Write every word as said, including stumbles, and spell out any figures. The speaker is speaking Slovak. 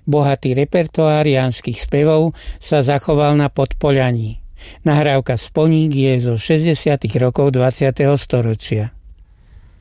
Bohatý repertoár jánskych spevov sa zachoval na Podpoľaní. Nahrávka Sponík je zo šesťdesiatych rokov dvadsiateho storočia.